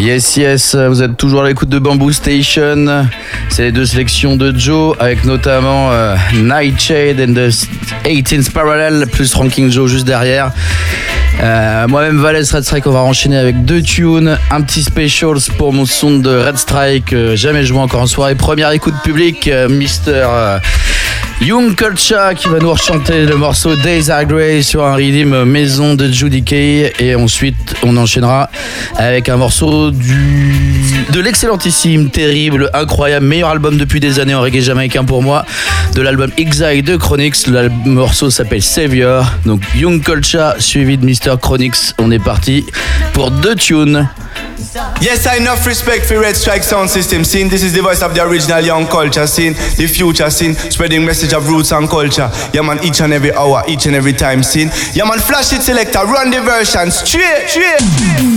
Yes, yes, vous êtes toujours à l'écoute de Bamboo Station. C'est les deux sélections de Joe, avec notamment Nightshade and the 18th Parallel, plus Ranking Joe juste derrière. Moi-même, Valès Red Strike, on va enchaîner avec deux tunes. Un petit specials pour mon son de Red Strike, jamais joué encore en soirée. Première écoute publique, Mr. Young Culture qui va nous rechanter le morceau Days Are Grey sur un rhythm maison de Judy Kay. Et ensuite, on enchaînera avec un morceau de l'excellentissime, terrible, incroyable, meilleur album depuis des années en reggae jamaïcain pour moi, de l'album Exile de Chronix. Le morceau s'appelle Savior. Donc Young Culture suivi de Mr. Chronix. On est parti pour deux tunes. Yes, enough respect for Red Strike Sound System scene. This is the voice of the original Young Culture scene, the future scene, spreading message of roots and culture. Yeah man, each and every hour, each and every time scene. Yeah man, flash it selector, run the version straight.